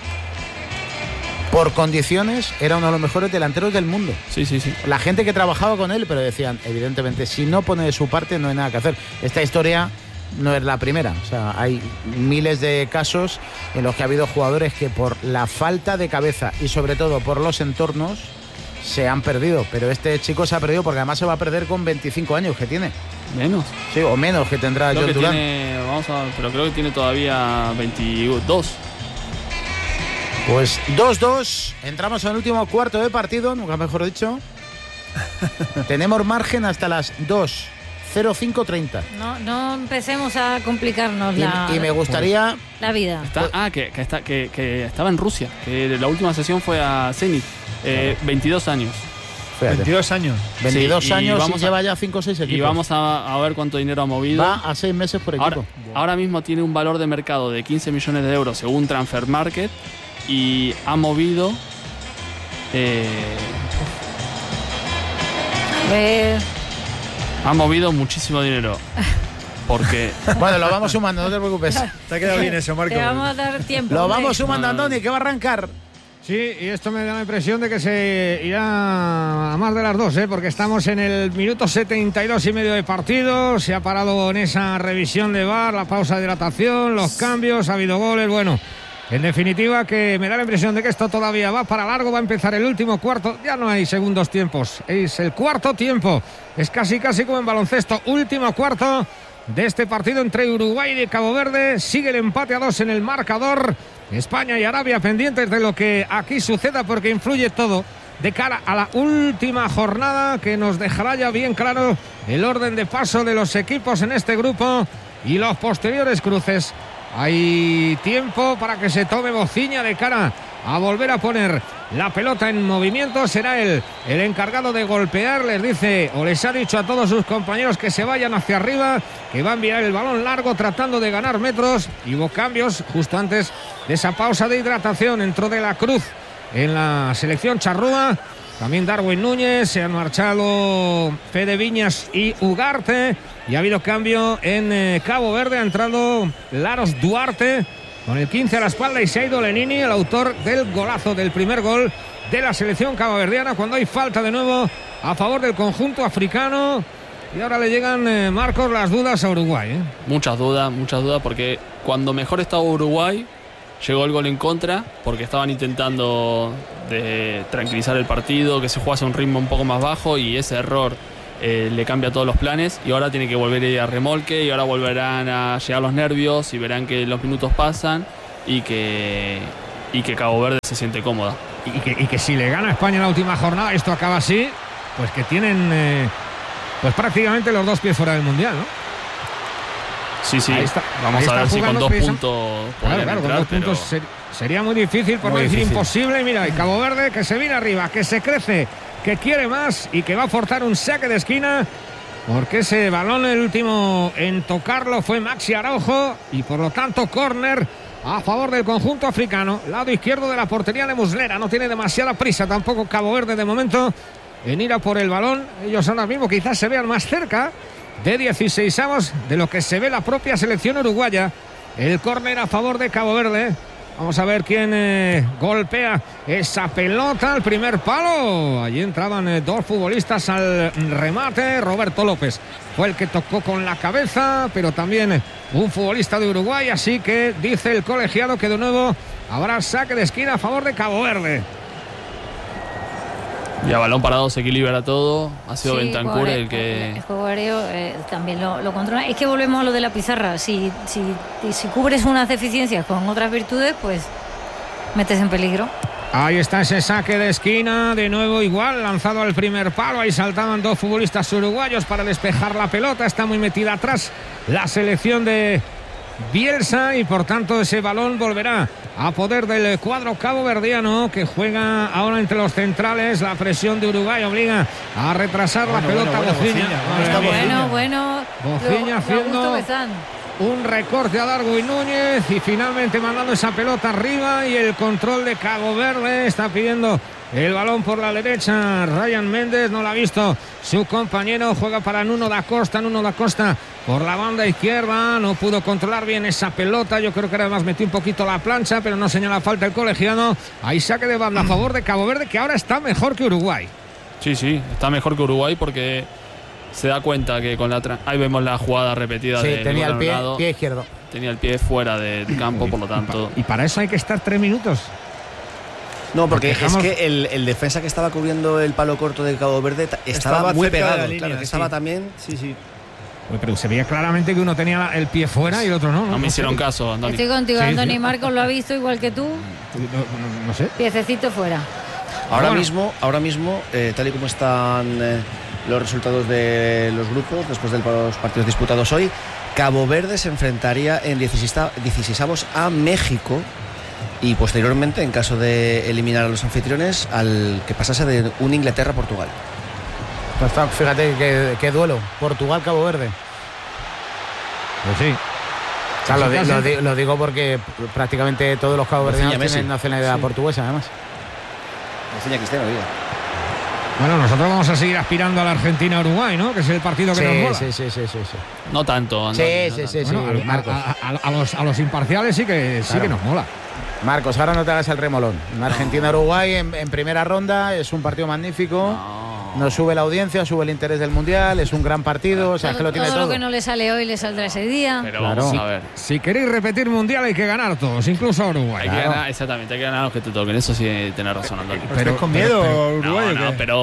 por condiciones, era uno de los mejores delanteros del mundo. Sí. La gente que trabajaba con él, pero decían, evidentemente, si no pone de su parte no hay nada que hacer. Esta historia no es la primera. O sea, hay miles de casos en los que ha habido jugadores que por la falta de cabeza y sobre todo por los entornos se han perdido. Pero este chico se ha perdido porque además se va a perder con 25 años que tiene. Menos. Sí, o menos que tendrá John Durán. Pero creo que tiene todavía 22. Pues 2-2. Entramos en el último cuarto de partido, nunca mejor dicho. Tenemos margen hasta las 2:05:30. No empecemos a complicarnos y me gustaría la vida. Que estaba en Rusia, que la última sesión fue a Zenit. 22 años. Fíjate. 22 años. 22 años y lleva ya 5 o 6 equipos. Y vamos a ver cuánto dinero ha movido. Va a 6 meses por equipo. Ahora mismo tiene un valor de mercado de 15 millones de euros según Transfer Market, y ha movido ha movido muchísimo dinero. Porque... Bueno, lo vamos sumando, no te preocupes. Te ha quedado bien eso, Marco. Te vamos a dar tiempo. Lo vamos sumando, Andoni, que va a arrancar. Sí, y esto me da la impresión de que se irá a más de las 2, porque estamos en el minuto 72 y medio de partido. Se ha parado en esa revisión de VAR, la pausa de hidratación, los cambios, ha habido goles. Bueno, en definitiva, que me da la impresión de que esto todavía va para largo. Va a empezar el último cuarto. Ya no hay segundos tiempos, es el cuarto tiempo. Es casi como en baloncesto. Último cuarto de este partido entre Uruguay y Cabo Verde. Sigue el empate a 2 en el marcador. España y Arabia pendientes de lo que aquí suceda, porque influye todo de cara a la última jornada, que nos dejará ya bien claro el orden de paso de los equipos en este grupo y los posteriores cruces. Hay tiempo para que se tome bociña de cara a volver a poner la pelota en movimiento. Será él el encargado de golpear. Les dice, o les ha dicho a todos sus compañeros que se vayan hacia arriba, que va a enviar el balón largo tratando de ganar metros. Y hubo cambios justo antes de esa pausa de hidratación. Entró De la Cruz en la selección charrúa, también Darwin Núñez, se han marchado Fede Viñas y Ugarte, y ha habido cambio en Cabo Verde. Ha entrado Laros Duarte con el 15 a la espalda, y se ha ido Lenini, el autor del golazo, del primer gol de la selección caboverdiana, cuando hay falta de nuevo a favor del conjunto africano. Y ahora le llegan, Marcos, las dudas a Uruguay. Muchas dudas, porque cuando mejor estaba Uruguay, llegó el gol en contra, porque estaban intentando tranquilizar el partido, que se jugase a un ritmo un poco más bajo, y ese error le cambia todos los planes y ahora tiene que volver a ir a remolque y ahora volverán a llegar los nervios y verán que los minutos pasan y que Cabo Verde se siente cómoda. Y que si le gana a España en la última jornada, esto acaba así, pues que tienen pues prácticamente los 2 pies fuera del Mundial, ¿no? Sí, vamos a ver si con 2 puntos claro, con 2 puntos sería muy difícil, por no decir imposible. Mira, y Cabo Verde que se viene arriba, que se crece, que quiere más y que va a forzar un saque de esquina, porque ese balón, el último en tocarlo, fue Maxi Araujo y por lo tanto córner a favor del conjunto africano. Lado izquierdo de la portería de Muslera. No tiene demasiada prisa tampoco Cabo Verde de momento en ir a por el balón. Ellos ahora mismo quizás se vean más cerca de 16avos de lo que se ve la propia selección uruguaya. El córner a favor de Cabo Verde. Vamos a ver quién golpea esa pelota al primer palo. Allí entraban 2 futbolistas al remate. Roberto López fue el que tocó con la cabeza, pero también un futbolista de Uruguay. Así que dice el colegiado que de nuevo habrá saque de esquina a favor de Cabo Verde. Y a balón parado se equilibra todo. Ha sido Bentancur el que... El juego aéreo también lo controla. Es que volvemos a lo de la pizarra. Si cubres unas deficiencias con otras virtudes, pues metes en peligro. Ahí está ese saque de esquina. De nuevo igual, lanzado al primer palo. Ahí saltaban 2 futbolistas uruguayos para despejar la pelota. Está muy metida atrás la selección de Bielsa y por tanto ese balón volverá a poder del cuadro caboverdiano, que juega ahora entre los centrales. La presión de Uruguay obliga a retrasar la pelota. Bociña haciendo un recorte a Darwin Núñez y finalmente mandando esa pelota arriba, y el control de Cabo Verde. Está pidiendo el balón por la derecha Ryan Méndez, no lo ha visto su compañero. Juega para Nuno da Costa. Nuno da Costa por la banda izquierda, no pudo controlar bien esa pelota. Yo creo que además metió un poquito la plancha, pero no señala falta el colegiado. Ahí saque de banda a favor de Cabo Verde, que ahora está mejor que Uruguay. Sí, está mejor que Uruguay porque se da cuenta que con ahí vemos la jugada repetida. Sí, tenía el pie izquierdo. Tenía el pie fuera del campo, por lo tanto. Y para eso hay que estar 3 minutos. No, porque es que el defensa que estaba cubriendo el palo corto de Cabo Verde estaba muy pegado. Claro, que estaba también. Sí. Pero se veía claramente que uno tenía el pie fuera y el otro no. No me hicieron caso, Andoni. Estoy contigo, Andoni. Marcos lo ha visto igual que tú. No sé. Piececito fuera. Ahora mismo, tal y como están los resultados de los grupos después de los partidos disputados hoy, Cabo Verde se enfrentaría en 16avos a México y posteriormente, en caso de eliminar a los anfitriones, al que pasase de un Inglaterra-Portugal. Pues fíjate qué duelo, Portugal-Cabo Verde. Pues sí. O sea, lo digo porque prácticamente todos los caboverdianos tienen nacionalidad portuguesa, además. Cristiano, bueno, nosotros vamos a seguir aspirando a la Argentina-Uruguay, ¿no? Que es el partido que nos mola. Sí. No tanto, Andoni, bueno, Marcos. A los imparciales sí que nos mola. Marcos, ahora no te hagas el remolón. Argentina-Uruguay en primera ronda es un partido magnífico. Nos sube la audiencia, sube el interés del Mundial, es un gran partido, o sea, es que lo tiene todo. Todo lo que no le sale hoy le saldrá ese día. Pero vamos a ver. Si queréis repetir Mundial hay que ganar todos, incluso a Uruguay. Hay que ganar, exactamente, hay que ganar los que te toquen. Eso sí tenés razón, Andoni. ¿Pero con miedo Uruguay?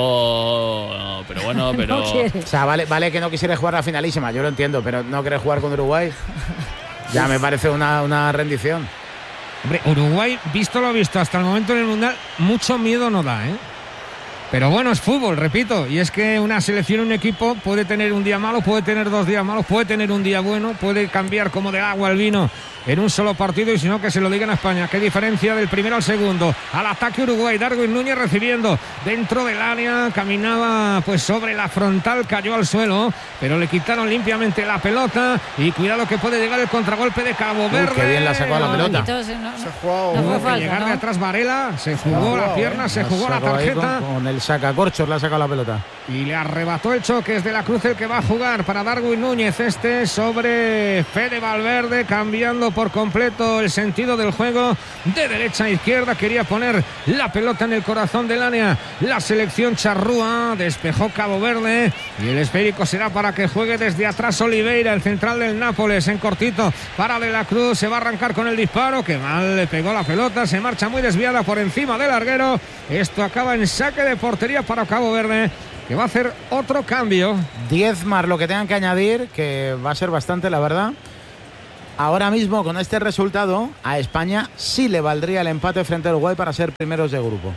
Pero bueno. No o sea, vale que no quisieras jugar la finalísima, yo lo entiendo, pero no querés jugar con Uruguay. Ya me parece una rendición. Hombre, Uruguay, visto lo visto hasta el momento en el Mundial, mucho miedo no da, ¿eh? Pero bueno, es fútbol, repito, y es que una selección, un equipo puede tener un día malo, puede tener 2 días malos, puede tener un día bueno, puede cambiar como de agua el vino en un solo partido, y si no, que se lo digan a España. Qué diferencia del primero al segundo. Al ataque Uruguay, Darwin Núñez recibiendo dentro del área, caminaba pues sobre la frontal, cayó al suelo, pero le quitaron limpiamente la pelota, y cuidado que puede llegar el contragolpe de Cabo Verde. Qué bien la sacó la pelota. No fue falta, llegar de atrás Varela, se jugó la pierna, se jugó la tarjeta. Con el sacacorchos le ha sacado la pelota. Y le arrebató el choque. Es de la Cruz el que va a jugar para Darwin Núñez. Sobre Fede Valverde, cambiando por completo el sentido del juego de derecha a izquierda. Quería poner la pelota en el corazón del área la selección charrúa. Despejó Cabo Verde y el esférico será para que juegue desde atrás Oliveira, el central del Nápoles, en cortito para de la Cruz. Se va a arrancar con el disparo, que mal le pegó la pelota, se marcha muy desviada por encima del larguero. Esto acaba en saque de portería para Cabo Verde. que va a hacer otro cambio. 10 más lo que tengan que añadir, que va a ser bastante, la verdad. Ahora mismo, con este resultado, a España sí le valdría el empate frente a Uruguay para ser primeros de grupo.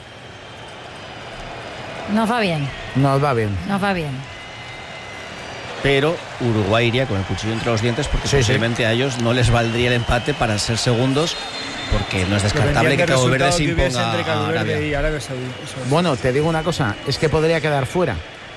Nos va bien. Nos va bien. Nos va bien. Pero Uruguay iría con el cuchillo entre los dientes porque posiblemente a ellos no les valdría el empate para ser segundos, porque no es descartable que Cabo Verde se imponga entre Cabo a Verde y Arabia Saudí. Bueno, te digo una cosa, es que podría quedar fuera.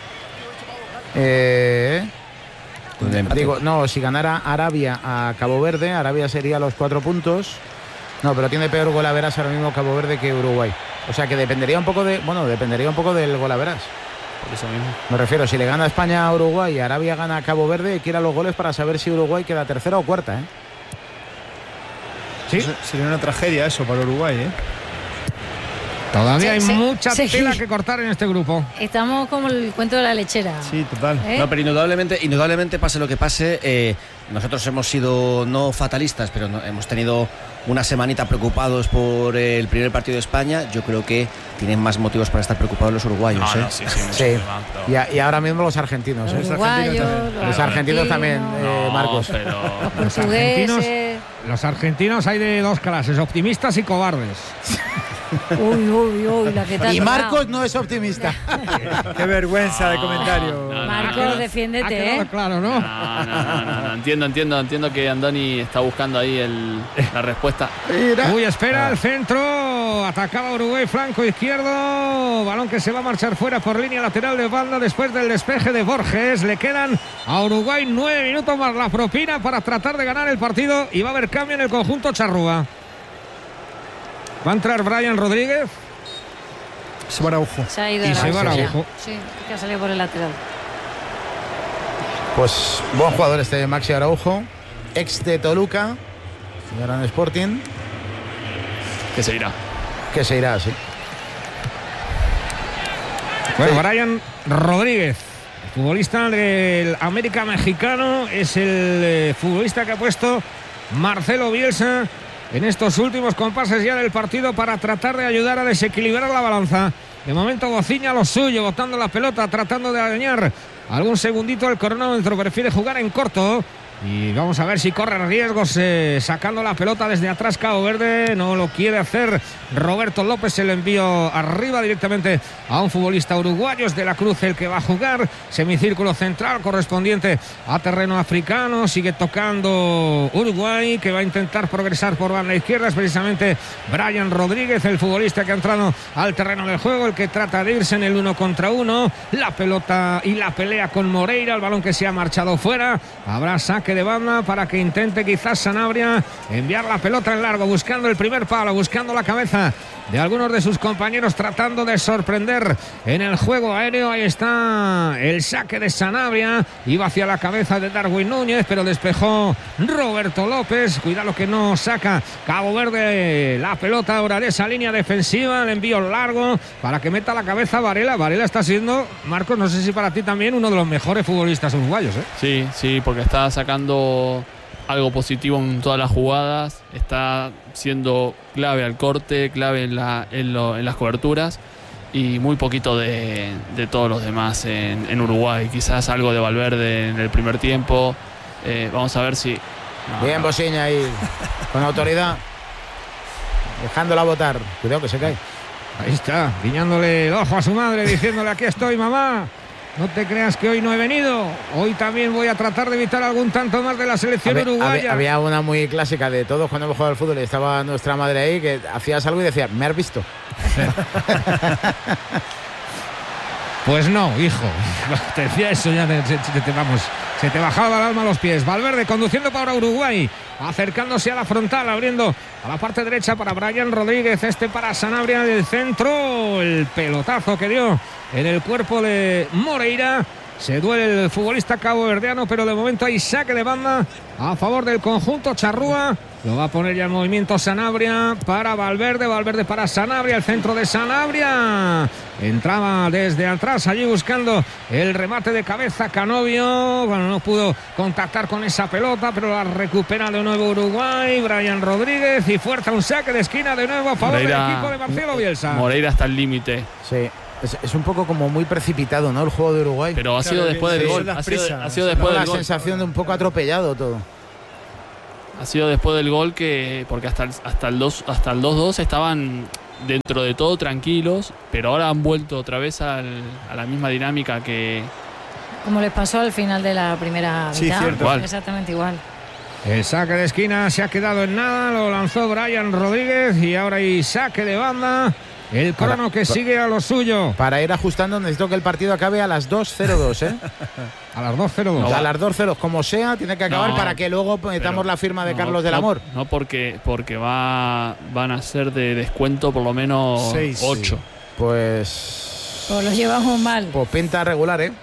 Digo, no, si ganara Arabia a Cabo Verde, Arabia sería los 4 puntos. No, pero tiene peor golaveras ahora mismo Cabo Verde que Uruguay. O sea que dependería un poco del golaveras. Por eso mismo. Me refiero, si le gana España a Uruguay y Arabia gana a Cabo Verde, hay que ir a los goles para saber si Uruguay queda tercera o cuarta, ¿eh? Sí. Sería una tragedia eso para Uruguay, ¿eh? Todavía hay mucha tela que cortar en este grupo. Estamos como el cuento de la lechera. Sí, total. No, pero indudablemente pase lo que pase, nosotros hemos sido no fatalistas, pero hemos tenido una semanita preocupados por el primer partido de España. Yo creo que tienen más motivos para estar preocupados los uruguayos. Sí. Y ahora mismo los argentinos. Los argentinos también, Marcos. Los portugueses. Los argentinos hay de dos clases, optimistas y cobardes. Uy, la que te ha Y tocado. Marcos no es optimista. Qué vergüenza de comentario. Marcos, defiéndete, ¿eh? Claro, ¿no? No. Entiendo que Andoni está buscando ahí la respuesta. Uy, espera el centro. Atacaba Uruguay, flanco izquierdo. Balón que se va a marchar fuera por línea lateral de banda después del despeje de Borges. Le quedan a Uruguay 9 minutos más la propina para tratar de ganar el partido. Y va a haber cambio en el conjunto charrúa. Va a entrar Brian Rodríguez. Se va Araujo. Se ha ido Y se va Araujo. Sí, que ha salido por el lateral. Pues buen jugador este Maxi Araujo, ex de Toluca, Gran Sporting. Que se irá. Que se irá, sí. Bueno, Brian Rodríguez, futbolista del América mexicano, es el futbolista que ha puesto Marcelo Bielsa en estos últimos compases ya del partido para tratar de ayudar a desequilibrar la balanza. De momento Bociña lo suyo, botando la pelota, tratando de dañar algún segundito el cronómetro, prefiere jugar en corto. Y vamos a ver si corre riesgos sacando la pelota desde atrás Cabo Verde. No lo quiere hacer Roberto López. Se lo envió arriba directamente a un futbolista uruguayo. Es de la Cruz el que va a jugar. Semicírculo central correspondiente a terreno africano. Sigue tocando Uruguay, que va a intentar progresar por banda izquierda. Es precisamente Brian Rodríguez, el futbolista que ha entrado al terreno del juego, el que trata de irse en el 1 contra 1. La pelota y la pelea con Moreira. El balón que se ha marchado fuera. Habrá saque de banda para que intente quizás Sanabria enviar la pelota en largo, buscando el primer palo, buscando la cabeza de algunos de sus compañeros, tratando de sorprender en el juego aéreo. Ahí está el saque de Sanabria, iba hacia la cabeza de Darwin Núñez, pero despejó Roberto López. Cuidado que no saca Cabo Verde la pelota ahora de esa línea defensiva. El envío largo para que meta la cabeza Varela. Varela está siendo, Marcos, no sé si para ti también, uno de los mejores futbolistas uruguayos, ¿eh? Sí, porque está sacando algo positivo en todas las jugadas, está siendo clave al corte, clave en las coberturas, y muy poquito de todos los demás en Uruguay. Quizás algo de Valverde en el primer tiempo. Vamos a ver si... Bien, Bociña ahí, con autoridad, dejándola botar. Cuidado que se cae. Ahí está, guiñándole el ojo a su madre, diciéndole: aquí estoy, mamá. No te creas que hoy no he venido. Hoy también voy a tratar de evitar algún tanto más de la selección uruguaya. Había una muy clásica de todos cuando hemos jugado al fútbol y estaba nuestra madre ahí, que hacías algo y decía: ¿me has visto? Pues no, hijo. Te decía eso, ya se te bajaba el alma a los pies. Valverde conduciendo para Uruguay, acercándose a la frontal, abriendo a la parte derecha para Brian Rodríguez, para Sanabria del centro. El pelotazo que dio en el cuerpo de Moreira. Se duele el futbolista caboverdiano, pero de momento hay saque de banda a favor del conjunto charrúa. Lo va a poner ya en movimiento Sanabria para Valverde. Valverde para Sanabria, el centro de Sanabria. Entraba desde atrás allí buscando el remate de cabeza Canovio. Bueno, no pudo contactar con esa pelota, pero la recupera de nuevo Uruguay. Brian Rodríguez, y fuerza un saque de esquina de nuevo a favor del equipo de Marcelo Bielsa. Moreira hasta el límite. Sí. Es un poco como muy precipitado, ¿no? El juego de Uruguay. Pero ha sido después del gol. Ha sido después del gol. La sensación de un poco atropellado todo. Ha sido después del gol porque hasta el 2-2 estaban dentro de todo tranquilos, pero ahora han vuelto otra vez a la misma dinámica que... Como les pasó al final de la primera mitad. Sí, cierto. Igual. Exactamente igual. El saque de esquina se ha quedado en nada, lo lanzó Brian Rodríguez y ahora hay saque de banda. El crono que sigue a lo suyo. Para ir ajustando necesito que el partido acabe a las 2:02, ¿eh? A las 2:02. A las 2:02, como sea, tiene que acabar para que luego metamos la firma de Carlos del Amor. No, porque van a ser de descuento por lo menos 8. Pues lo llevamos mal. Pues pinta regular, ¿eh?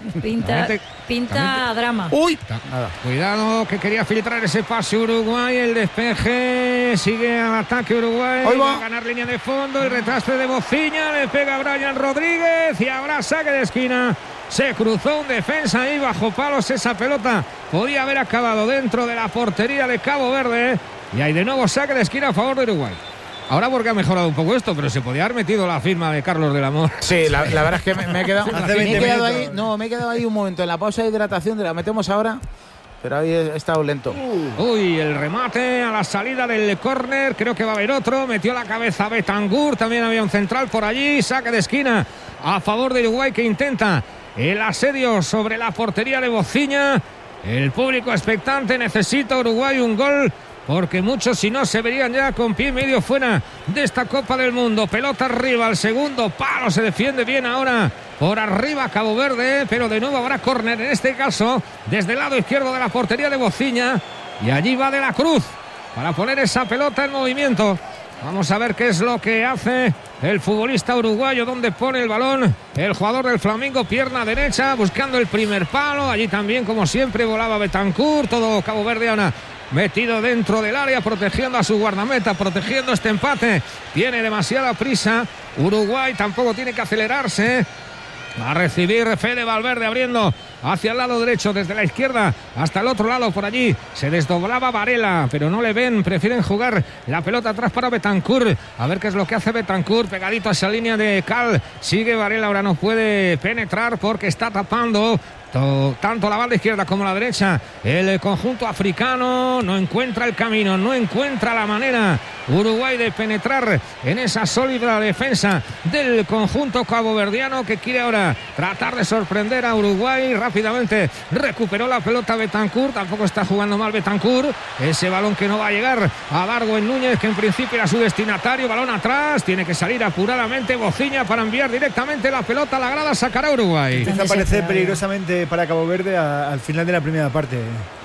Pinta drama. ¡Uy! Nada. Cuidado, que quería filtrar ese pase Uruguay. El despeje. Sigue al ataque Uruguay. Va a ganar línea de fondo. El retraste de Bociña. Le pega Brian Rodríguez. Y habrá saque de esquina. Se cruzó un defensa ahí bajo palos. Esa pelota podía haber acabado dentro de la portería de Cabo Verde. Y hay de nuevo saque de esquina a favor de Uruguay. Ahora porque ha mejorado un poco esto, pero se podía haber metido la firma de Carlos del Amor. Sí, la verdad es que me he quedado, me he quedado ahí un momento en la pausa de hidratación, la metemos ahora, pero ahí he estado lento. Uy, el remate a la salida del córner, creo que va a haber otro, metió la cabeza Betancourt, también había un central por allí, saque de esquina a favor de Uruguay que intenta el asedio sobre la portería de Bociña. El público expectante, necesita Uruguay un gol, porque muchos si no se verían ya con pie y medio fuera de esta Copa del Mundo. Pelota arriba, al segundo palo, se defiende bien ahora por arriba Cabo Verde, pero de nuevo habrá córner, en este caso desde el lado izquierdo de la portería de Bociña, y allí va De la Cruz para poner esa pelota en movimiento. Vamos a ver qué es lo que hace el futbolista uruguayo, donde pone el balón el jugador del Flamengo, pierna derecha, buscando el primer palo. Allí también, como siempre, volaba Betancourt, todo Cabo Verde ahora metido dentro del área, protegiendo a su guardameta, protegiendo este empate. Tiene demasiada prisa Uruguay, tampoco tiene que acelerarse. Va a recibir Fede Valverde abriendo hacia el lado derecho, desde la izquierda hasta el otro lado. Por allí se desdoblaba Varela, pero no le ven, prefieren jugar la pelota atrás para Betancourt. A ver qué es lo que hace Betancourt, pegadito a esa línea de Cal. Sigue Varela, ahora no puede penetrar porque está tapando tanto la banda izquierda como la derecha. El conjunto africano no encuentra el camino, no encuentra la manera Uruguay de penetrar en esa sólida defensa del conjunto caboverdiano, que quiere ahora tratar de sorprender a Uruguay. Rápidamente recuperó la pelota Betancourt, tampoco está jugando mal Betancourt. Ese balón que no va a llegar a Darwin Núñez, que en principio era su destinatario. Balón atrás, tiene que salir apuradamente Bociña para enviar directamente la pelota a la grada. Sacará Uruguay. Empieza a aparecer peligrosamente para Cabo Verde al final de la primera parte.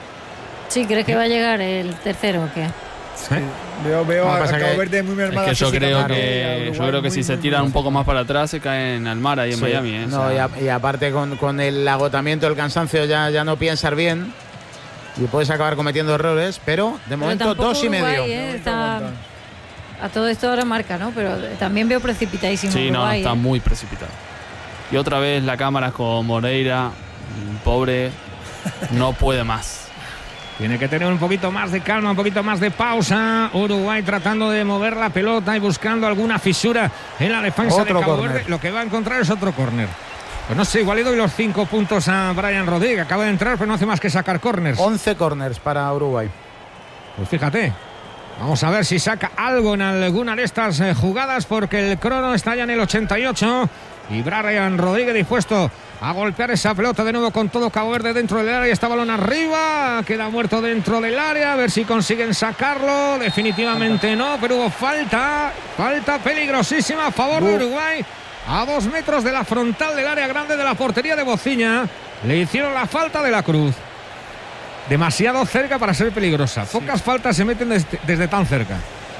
Sí, ¿crees que va a llegar el tercero o qué? Sí. Veo a Cabo Verde muy mermada. Es que yo creo que si se tiran un poco más para atrás se caen al mar ahí en Miami. No, y aparte con el agotamiento, el cansancio, ya no piensas bien y puedes acabar cometiendo errores, pero de momento 2,5. Está a todo esto ahora marca, ¿no? Pero también veo precipitadísimo. Sí, Uruguay, está muy precipitado. Y otra vez la cámara con Moreira, pobre, no puede más. Tiene que tener un poquito más de calma, un poquito más de pausa. Uruguay tratando de mover la pelota y buscando alguna fisura en la defensa de Cabo Verde. Lo que va a encontrar es otro córner. Pues no sé, igual le doy los 5 puntos a Brian Rodríguez. Acaba de entrar, pero no hace más que sacar córners. 11 córners para Uruguay. Pues fíjate. Vamos a ver si saca algo en alguna de estas jugadas, porque el crono está ya en el 88. Y Brian Rodríguez dispuesto a golpear esa pelota de nuevo con todo Cabo Verde dentro del área. Está balón arriba, queda muerto dentro del área, a ver si consiguen sacarlo. Definitivamente no, pero hubo falta peligrosísima a favor de Uruguay, a 2 metros de la frontal del área grande de la portería de Bociña. Le hicieron la falta De la Cruz, demasiado cerca para ser peligrosa. Pocas faltas se meten desde tan cerca.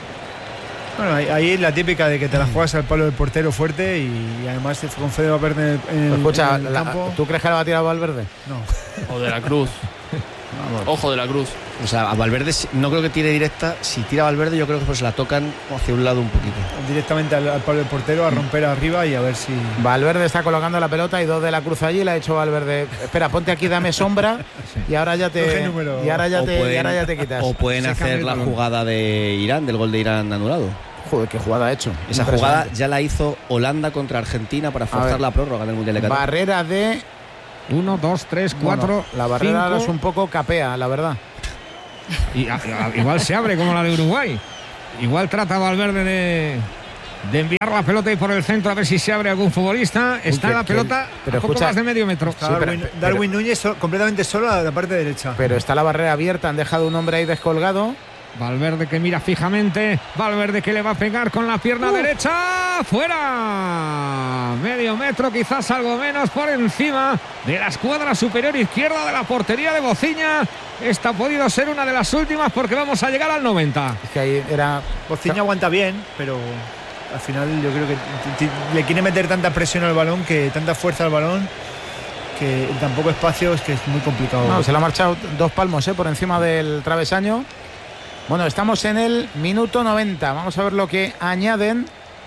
Bueno, ahí es la típica de que te la juegas al palo del portero fuerte, y además con Fede Valverde en el campo. ¿Tú crees que la va a tirar Valverde? No. O De la Cruz. Ojo De la Cruz. O sea, a Valverde no creo que tire directa. Si tira Valverde, yo creo que pues la tocan hacia un lado un poquito. Directamente al palo del portero, a romper arriba y a ver si... Valverde está colocando la pelota y 2 De la Cruz allí. Le ha hecho Valverde: espera, ponte aquí, dame sombra. Y ahora ya te quitas. O pueden hacer la jugada de Irán, del gol de Irán anulado. Joder, qué jugada ha hecho. Esa jugada ya la hizo Holanda contra Argentina para forzar la prórroga del Mundial de Qatar. Barrera de 1, 2, 3, 4. Bueno, la barrera 5. es un poco capea, la verdad. Y igual se abre como la de Uruguay. Igual trata Valverde de enviar la pelota y por el centro a ver si se abre algún futbolista. Está la pelota a poco más de medio metro. Sí, Darwin Núñez completamente solo a la parte derecha. Pero está la barrera abierta, han dejado un hombre ahí descolgado. Valverde que mira fijamente. Valverde que le va a pegar con la pierna derecha. ¡Fuera! Medio metro, quizás algo menos, por encima de la escuadra superior izquierda de la portería de Bociña. Esta ha podido ser una de las últimas porque vamos a llegar al 90. Es que ahí era... Bociña aguanta bien, pero al final yo creo que le quiere meter tanta presión al balón, tanta fuerza al balón, que en tan poco espacio es que es muy complicado. No, se le ha marchado 2 palmos por encima del travesaño. Bueno, estamos en el minuto 90. Vamos a ver lo que añaden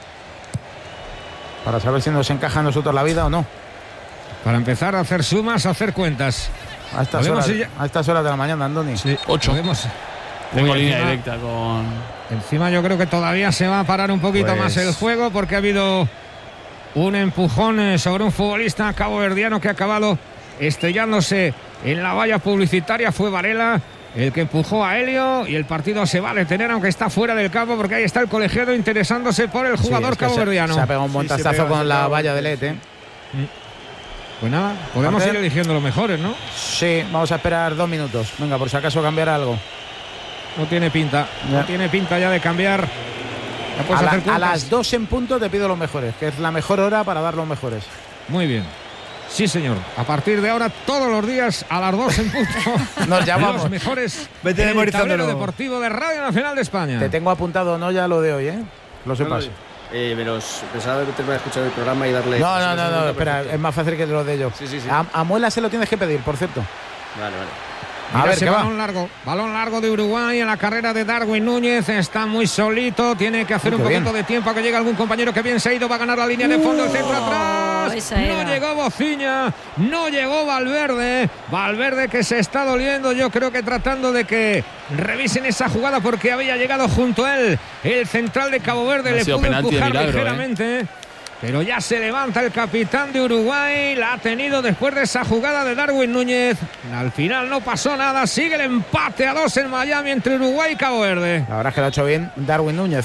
para saber si nos encaja a nosotros la vida o no. Para empezar a hacer sumas, a hacer cuentas. A estas horas de la mañana, Andoni. Sí, 8. Tengo línea directa con... Encima yo creo que todavía se va a parar un poquito más el juego porque ha habido un empujón sobre un futbolista caboverdiano que ha acabado estrellándose en la valla publicitaria. Fue Varela el que empujó a Helio y el partido se va a detener aunque está fuera del campo porque ahí está el colegiado interesándose por el jugador caboverdiano. Se ha pegado un montazazo con la valla de LED. Pues nada, podemos ir eligiendo los mejores, ¿no? Sí, vamos a esperar 2 minutos. Venga, por si acaso cambiar algo. No tiene pinta, no tiene pinta ya de cambiar. A las 2 en punto te pido los mejores, que es la mejor hora para dar los mejores. Muy bien. Sí, señor. A partir de ahora, todos los días, a las 2 en punto, nos llamamos. Los mejores Vete en el tablero deportivo de Radio Nacional de España. Te tengo apuntado, no ya lo de hoy, lo sepas. Pensaba que te voy a escuchar el programa y darle... No, espera, es más fácil que lo de yo. Sí. A Muela se lo tienes que pedir, por cierto. Vale. A ver, balón largo de Uruguay en la carrera de Darwin Núñez. Está muy solito, tiene que hacer un poquito de tiempo a que llegue algún compañero que bien se ha ido. Va a ganar la línea de fondo, el centro atrás. No llegó Bociña, no llegó Valverde. Valverde que se está doliendo, yo creo que tratando de que revisen esa jugada porque había llegado junto a él el central de Cabo Verde. Le pudo empujar ligeramente. Pero ya se levanta el capitán de Uruguay. La ha tenido después de esa jugada de Darwin Núñez. Al final no pasó nada. Sigue el empate a 2 en Miami entre Uruguay y Cabo Verde. La verdad es que lo ha hecho bien Darwin Núñez,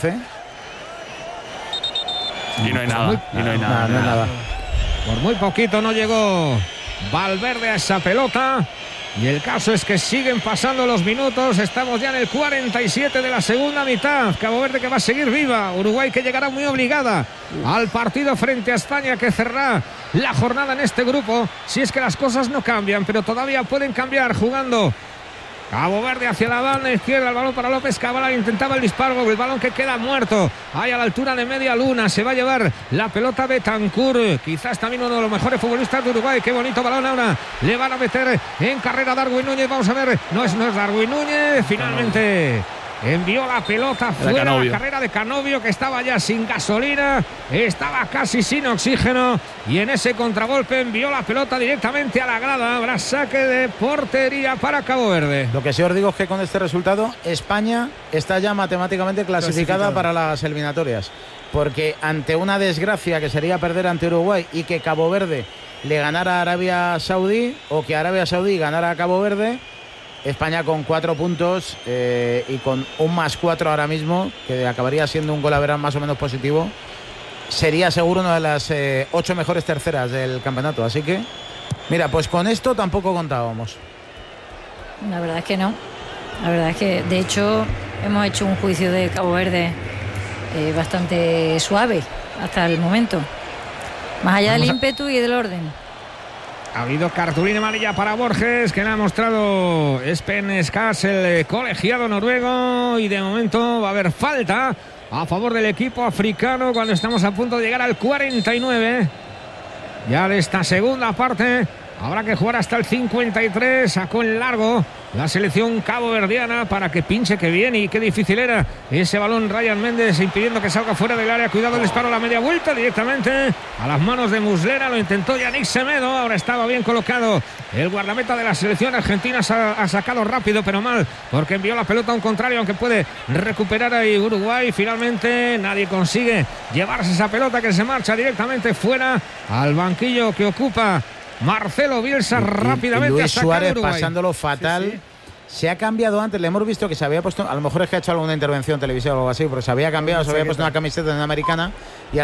Y no hay nada. Por muy poquito no llegó Valverde a esa pelota. Y el caso es que siguen pasando los minutos. Estamos ya en el 47 de la segunda mitad. Cabo Verde que va a seguir viva. Uruguay que llegará muy obligada al partido frente a España, que cerrará la jornada en este grupo. Si es que las cosas no cambian, pero todavía pueden cambiar jugando. Cabo Verde hacia la banda izquierda, el balón para López Cabral, intentaba el disparo, el balón que queda muerto, ahí a la altura de media luna, se va a llevar la pelota Betancur, quizás también uno de los mejores futbolistas de Uruguay. Qué bonito balón ahora, le van a meter en carrera Darwin Núñez, vamos a ver, no es Darwin Núñez, finalmente envió la pelota fuera, la carrera de Canovio, que estaba ya sin gasolina, estaba casi sin oxígeno, y en ese contragolpe envió la pelota directamente a la grada. Habrá saque de portería para Cabo Verde. Lo que sí os digo es que con este resultado España está ya matemáticamente clasificada para las eliminatorias, porque ante una desgracia que sería perder ante Uruguay y que Cabo Verde le ganara a Arabia Saudí, o que Arabia Saudí ganara a Cabo Verde, España con 4 puntos y con un +4 ahora mismo, que acabaría siendo un gol más o menos positivo, sería seguro una de las 8 mejores terceras del campeonato. Así que, mira, pues con esto tampoco contábamos. La verdad es que no. La verdad es que, de hecho, hemos hecho un juicio de Cabo Verde bastante suave hasta el momento. Más allá del ímpetu y del orden. Ha habido cartulina amarilla para Borges, que le ha mostrado Espen Skars, el colegiado noruego, y de momento va a haber falta a favor del equipo africano cuando estamos a punto de llegar al 49. Ya de esta segunda parte habrá que jugar hasta el 53. Sacó en largo la selección caboverdiana para que pinche que bien y qué difícil era ese balón. Ryan Méndez impidiendo que salga fuera del área. Cuidado el disparo a la media vuelta directamente a las manos de Muslera. Lo intentó Yannick Semedo. Ahora estaba bien colocado el guardameta de la selección argentina. Ha sacado rápido pero mal porque envió la pelota a un contrario, aunque puede recuperar ahí Uruguay. Finalmente nadie consigue llevarse esa pelota que se marcha directamente fuera al banquillo que ocupa Marcelo Bielsa. Rápidamente Luis Suárez Uruguay, pasándolo fatal. Sí, sí. Se ha cambiado antes, le hemos visto que se había puesto, a lo mejor es que ha hecho alguna intervención televisiva o algo así, pero se había cambiado, se había puesto una camiseta de una americana y